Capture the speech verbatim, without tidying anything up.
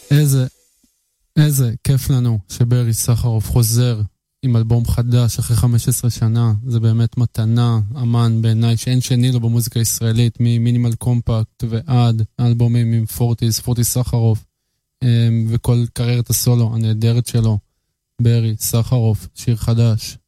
איזה, איזה כיף לנו שברי סחרוף חוזר עם אלבום חדש אחרי חמש עשרה שנה. זה באמת מתנה, אמן בעיניי, שאין שני לו במוזיקה הישראלית, ממינימל קומפקט ועד אלבומים עם פורטיס, פורטיס סחרוף, וכל קריירת הסולו הנהדרת שלו. ברי סחרוף, שיר חדש.